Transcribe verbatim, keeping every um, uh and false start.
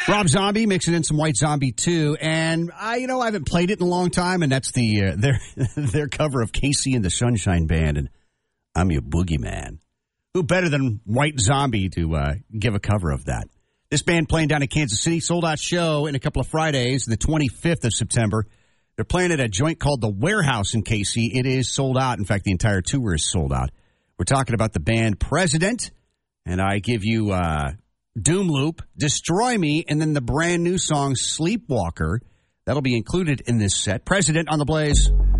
Rob Zombie mixing in some White Zombie too, and I, you know, I haven't played it in a long time, and that's the uh, their their cover of Casey and the Sunshine Band, and I'm Your Boogeyman. Who better than White Zombie to uh, give a cover of that? This band playing down in Kansas City, sold out show in a couple of Fridays, the twenty-fifth of September. They're playing at a joint called The Warehouse in K C. It is sold out. In fact, the entire tour is sold out. We're talking about the band President, and I give you uh, Doom Loop, Destroy Me, and then the brand new song Sleepwalker. That'll be included in this set. President on the Blaze.